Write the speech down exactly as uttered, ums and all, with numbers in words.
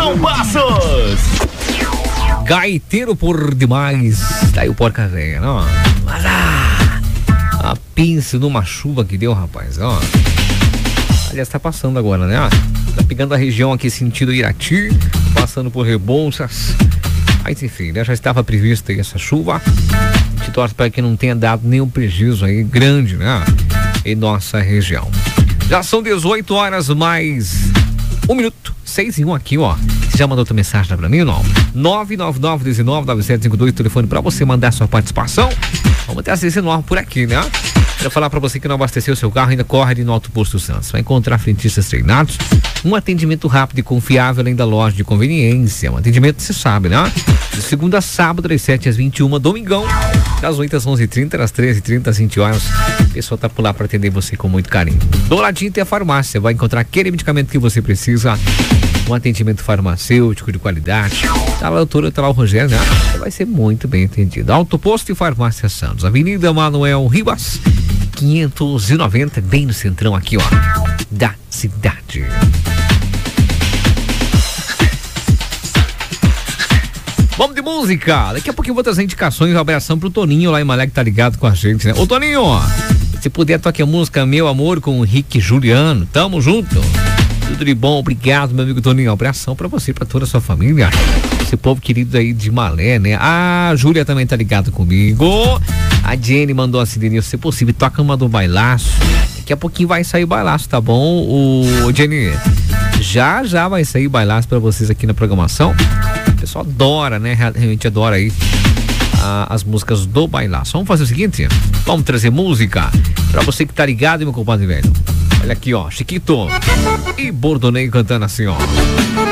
Passos. Gaiteiro por demais. Tá aí o porca velha, não? Mas ah, a pince numa chuva que deu, rapaz, ó. Aliás, tá passando agora, né? Tá pegando a região aqui sentido Irati, passando por Rebouças. Mas enfim, né? Já estava prevista aí essa chuva. A gente torce para que não tenha dado nenhum prejuízo aí grande, né? Em nossa região. Já são dezoito horas mais um minuto, seis e um aqui, ó. Você já mandou tua mensagem pra mim ou não? nove nove nove um nove nove sete cinco dois, telefone pra você mandar sua participação. Vamos ter acesso enorme por aqui, né? Quero falar pra você que não abasteceu o seu carro, ainda corre ali no Alto Posto Santos. Vai encontrar frentistas treinados, um atendimento rápido e confiável além da loja de conveniência. Um atendimento, você sabe, né? De segunda a sábado, das sete às vinte e uma, domingão, das oito às onze e trinta, das treze e trinta às vinte horas. A pessoa tá por lá pra atender você com muito carinho. Do ladinho tem a farmácia, vai encontrar aquele medicamento que você precisa. Um atendimento farmacêutico de qualidade. Tá lá a doutora, tá lá o Rogério, né? Você vai ser muito bem atendido. Alto Posto e Farmácia Santos, Avenida Manuel Ribas, quinhentos e noventa, bem no centrão aqui, ó, da cidade. Vamos de música. Daqui a pouco eu vou trazer indicações. Um abração pro Toninho lá em Malé, que tá ligado com a gente, né? Ô Toninho, se puder, toque a música Meu Amor com o Rick Juliano. Tamo junto. Tudo de bom, obrigado, meu amigo Toninho. Um abração pra você, pra toda a sua família. Esse povo querido aí de Malé, né? A Júlia também tá ligado comigo. A Jenny mandou assim, Denil, se possível, toca uma do bailaço. Daqui a pouquinho vai sair o bailaço, tá bom? O Jenny, já já vai sair o bailaço pra vocês aqui na programação. O pessoal adora, né? Realmente adora aí a, as músicas do bailaço. Vamos fazer o seguinte, vamos trazer música pra você que tá ligado, meu compadre velho. Olha aqui, ó, Chiquito e Bordonei cantando assim, ó.